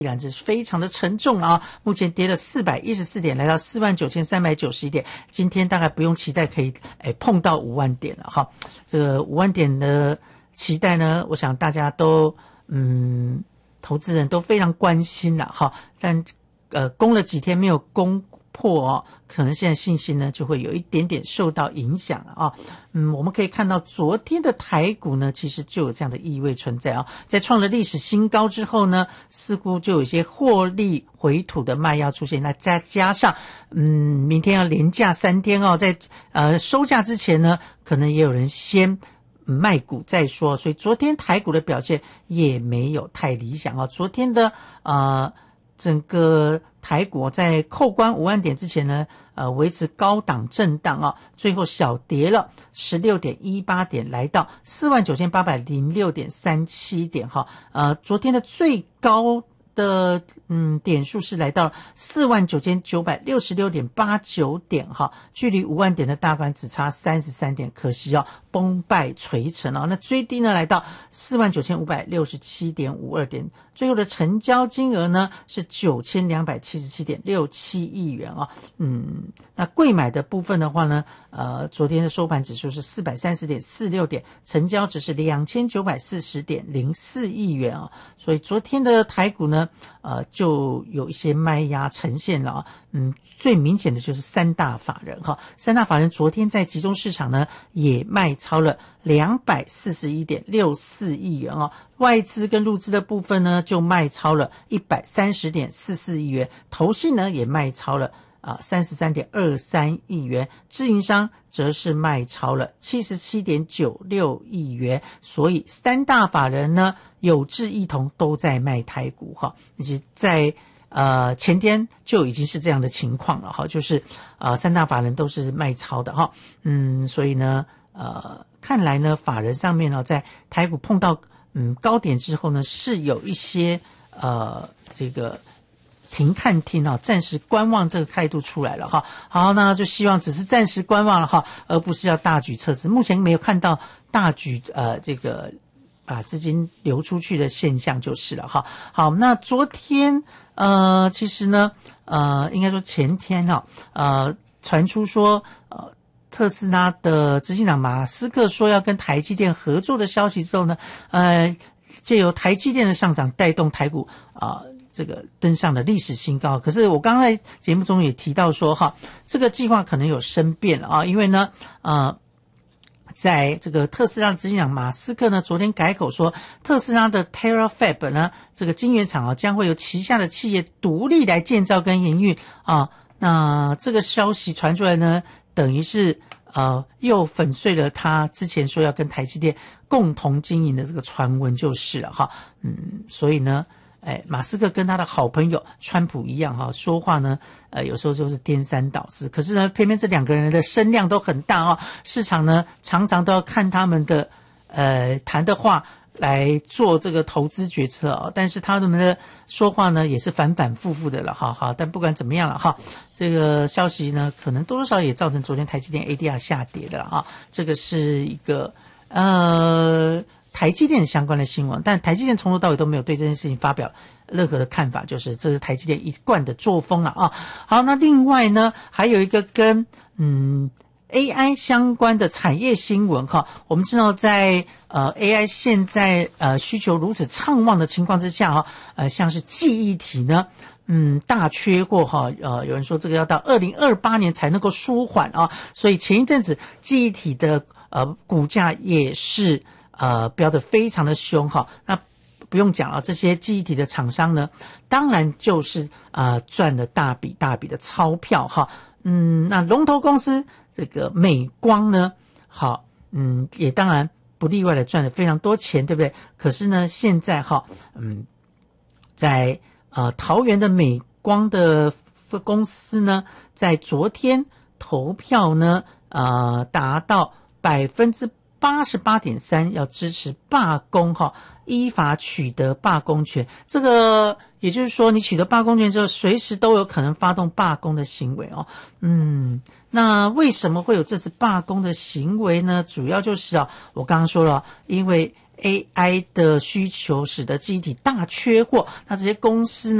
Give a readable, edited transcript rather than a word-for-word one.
依然是非常的沉重啊，目前跌了414点，来到49391点。今天大概不用期待可以碰到5万点了哈。这个5万点的期待呢，我想大家都投资人都非常关心了哈。但攻了几天没有攻破哦，可能现在信心呢就会有一点点受到影响了啊。我们可以看到昨天的台股呢，其实就有这样的意味存在啊。在创了历史新高之后呢，似乎就有一些获利回吐的卖压出现。那再加上明天要连假3天哦，在收假之前呢，可能也有人先卖股再说，所以昨天台股的表现也没有太理想啊。昨天的整个台股在扣关5万点之前呢，维持高档震荡啊，最后小跌了16.18点，来到49806.37点哈。昨天的最高的点数是来到49966.89点哈，距离5万点的大盘只差33点，可惜哦，崩败垂成啊。那最低呢来到49567.52点，最后的成交金额呢是9277.67亿元啊。那贵买的部分的话呢，昨天的收盘指数是430.46点，成交值是2940.04亿元啊。所以昨天的台股呢，就有一些卖压呈现了啊。最明显的就是三大法人哈，三大法人昨天在集中市场呢也卖超了241.64亿元哦，外资跟入资的部分呢就卖超了130.44亿元，投信呢也卖超了33.23亿元，自营商则是卖超了77.96亿元，所以三大法人呢有志一同都在卖台股哈，以及在前天就已经是这样的情况了哈，就是三大法人都是卖超的哈，所以呢看来呢法人上面呢在台股碰到高点之后呢是有一些这个停看听啊，暂时观望这个态度出来了哈。好，那就希望只是暂时观望了哈，而不是要大举撤资。目前没有看到大举这个把资金流出去的现象就是了哈。好，那昨天其实呢应该说前天传出说特斯拉的执行长马斯克说要跟台积电合作的消息之后呢，藉由台积电的上涨带动台股这个登上了历史新高。可是我刚才节目中也提到说哈，这个计划可能有生变了啊，因为呢在这个特斯拉的执行长马斯克呢昨天改口说，特斯拉的 Terafab 呢这个晶圆厂将会由旗下的企业独立来建造跟营运啊。那这个消息传出来呢，等于是又粉碎了他之前说要跟台积电共同经营的这个传闻就是了哈。所以呢马斯克跟他的好朋友川普一样哈，说话呢有时候就是颠三倒四，可是呢偏偏这两个人的声量都很大哦，市场呢常常都要看他们的谈的话来做这个投资决策哦，但是他们的说话呢也是反反复复的了哈。但不管怎么样了哈，这个消息呢可能多多少少也造成昨天台积电 ADR 下跌的了啊。这个是一个台积电相关的新闻，但台积电从头到尾都没有对这件事情发表任何的看法，就是这是台积电一贯的作风了啊。好，那另外呢还有一个跟AI 相关的产业新闻哈，我们知道在AI 现在需求如此畅旺的情况之下哈，像是记忆体呢大缺货哈，有人说这个要到2028年才能够舒缓啊，所以前一阵子记忆体的股价也是飙得非常的凶哈。那不用讲了，这些记忆体的厂商呢当然就是赚了大笔的钞票哈。那龙头公司这个美光呢好也当然不例外的赚了非常多钱，对不对？可是呢现在在桃园的美光的公司呢在昨天投票呢达到88.3%要支持罢工哈，依法取得罢工权。这个也就是说你取得罢工权之后随时都有可能发动罢工的行为哦。那为什么会有这次罢工的行为呢？主要就是我刚刚说了，因为 AI 的需求使得记忆体大缺货，那这些公司呢